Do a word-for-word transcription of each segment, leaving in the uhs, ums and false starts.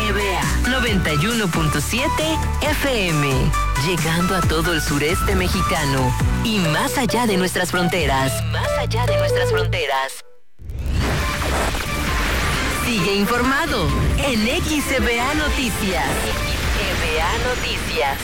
E B A noventa y uno punto siete F M, llegando a todo el sureste mexicano y más allá de nuestras fronteras. Y más allá de nuestras fronteras. Sigue informado en X E B A Noticias. X E B A Noticias.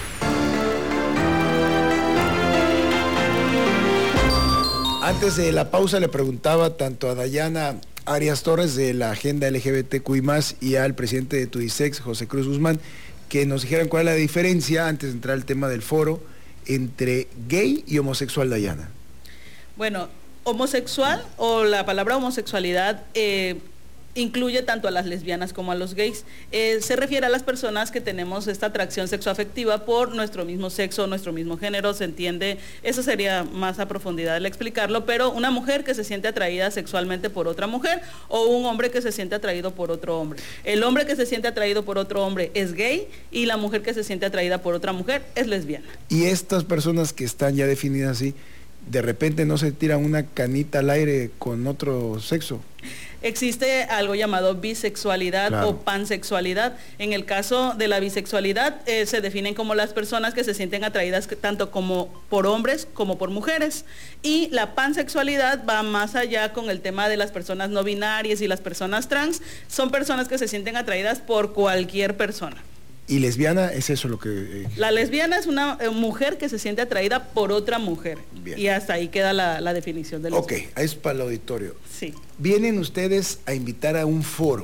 Antes de la pausa le preguntaba tanto a Dayana Arias Torres de la Agenda L G B T Q I más, y al presidente de Tudisex, José Cruz Guzmán, que nos dijeran cuál es la diferencia, antes de entrar al tema del foro, entre gay y homosexual, Dayana. Bueno, homosexual o la palabra homosexualidad eh, incluye tanto a las lesbianas como a los gays. Eh, se refiere a las personas que tenemos esta atracción sexoafectiva por nuestro mismo sexo, nuestro mismo género, se entiende, eso sería más a profundidad el explicarlo, pero una mujer que se siente atraída sexualmente por otra mujer o un hombre que se siente atraído por otro hombre. El hombre que se siente atraído por otro hombre es gay y la mujer que se siente atraída por otra mujer es lesbiana. Y estas personas que están ya definidas así, de repente no se tiran una canita al aire con otro sexo. Existe algo llamado bisexualidad, claro, o pansexualidad. En el caso de la bisexualidad eh, se definen como las personas que se sienten atraídas tanto como por hombres como por mujeres, y la pansexualidad va más allá con el tema de las personas no binarias y las personas trans. Son personas que se sienten atraídas por cualquier persona. ¿Y lesbiana es eso lo que...? Eh... La lesbiana es una eh, mujer que se siente atraída por otra mujer. Bien. Y hasta ahí queda la, la definición de lesbiana. Ok, es para el auditorio. Sí. Vienen ustedes a invitar a un foro.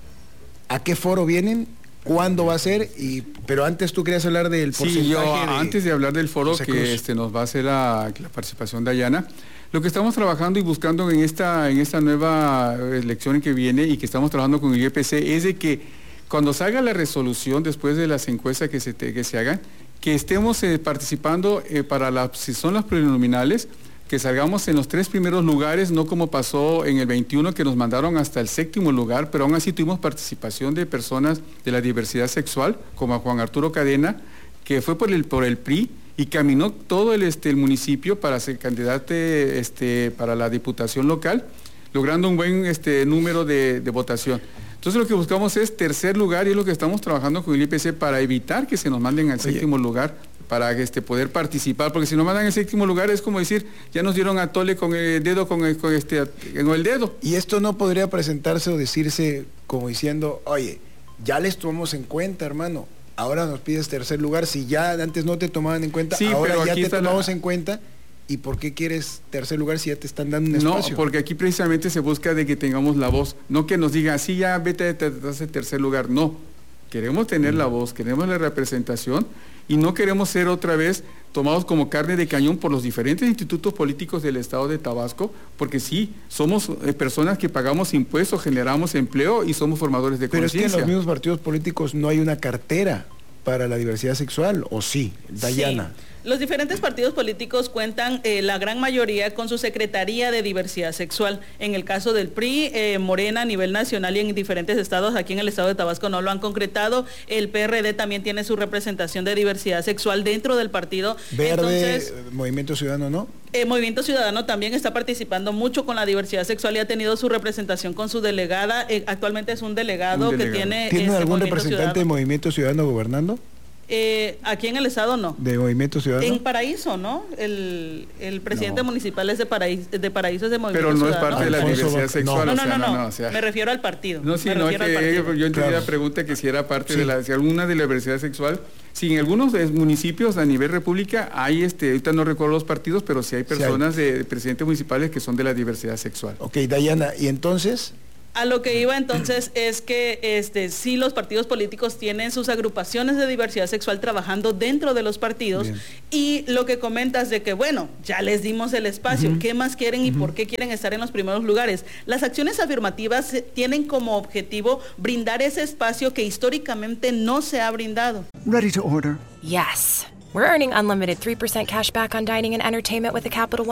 ¿A qué foro vienen? ¿Cuándo va a ser? Y, pero antes tú querías hablar del porcentaje. Sí, yo de, antes de hablar del foro que este, nos va a hacer la, la participación de Dayana, lo que estamos trabajando y buscando en esta, en esta nueva elección que viene y que estamos trabajando con el I E P C es de que cuando salga la resolución, después de las encuestas que se, te, que se hagan, que estemos eh, participando eh, para las, si son las plurinominales, que salgamos en los tres primeros lugares, no como pasó en el veintiuno, que nos mandaron hasta el séptimo lugar, pero aún así tuvimos participación de personas de la diversidad sexual, como a Juan Arturo Cadena, que fue por el, por el P R I y caminó todo el, este, el municipio para ser candidato este, para la diputación local, logrando un buen este, número de, de votación. Entonces lo que buscamos es tercer lugar y es lo que estamos trabajando con el I E P C para evitar que se nos manden al Oye. séptimo lugar, para este, poder participar, porque si nos mandan al séptimo lugar es como decir, ya nos dieron a tole con el dedo, con el, con este, con el dedo. Y esto no podría presentarse o decirse como diciendo, oye, ya les tomamos en cuenta, hermano, ahora nos pides tercer lugar, si ya antes no te tomaban en cuenta, sí, ahora ya te tomamos la... en cuenta. ¿Y por qué quieres tercer lugar si ya te están dando un espacio? No, porque aquí precisamente se busca de que tengamos la voz, no que nos digan, sí, ya vete a tercer lugar, no. Queremos tener mm. la voz, queremos la representación y no queremos ser otra vez tomados como carne de cañón por los diferentes institutos políticos del estado de Tabasco, porque sí, somos eh, personas que pagamos impuestos, generamos empleo y somos formadores de conciencia. Pero es que en los mismos partidos políticos no hay una cartera para la diversidad sexual, ¿o sí, Dayana? Sí. Los diferentes partidos políticos cuentan, eh, la gran mayoría, con su Secretaría de Diversidad Sexual. En el caso del P R I, eh, Morena a nivel nacional y en diferentes estados, aquí en el estado de Tabasco no lo han concretado. El P R D también tiene su representación de diversidad sexual dentro del partido. Verde, Entonces, Movimiento Ciudadano, ¿no? Eh, Movimiento Ciudadano también está participando mucho con la diversidad sexual y ha tenido su representación con su delegada. Eh, actualmente es un delegado, un delegado. que tiene... ¿Tiene este, algún representante Ciudadano? de Movimiento Ciudadano gobernando? Eh, aquí en el estado no. ¿De Movimiento Ciudadano? En Paraíso, ¿no? El, el presidente no. municipal es de Paraíso, de Paraíso es de Movimiento Pero no Ciudadano. es parte de la diversidad sexual. No, no, o sea, no, no, no, no o sea, me refiero al partido. No, sí, me no, es que yo entendí claro. la pregunta que si era parte sí. de la, si alguna de la diversidad sexual. Sí, en algunos municipios a nivel república hay, este, ahorita no recuerdo los partidos, pero sí hay personas sí hay. de presidentes municipales que son de la diversidad sexual. Ok, Dayana, ¿y entonces? A lo que iba entonces es que este, sí los partidos políticos tienen sus agrupaciones de diversidad sexual trabajando dentro de los partidos. Bien. Y lo que comentas de que, bueno, ya les dimos el espacio, uh-huh. ¿qué más quieren y uh-huh. por qué quieren estar en los primeros lugares? Las acciones afirmativas tienen como objetivo brindar ese espacio que históricamente no se ha brindado. Ready to order. Yes. We're earning unlimited three percent cash back on dining and entertainment with a Capital One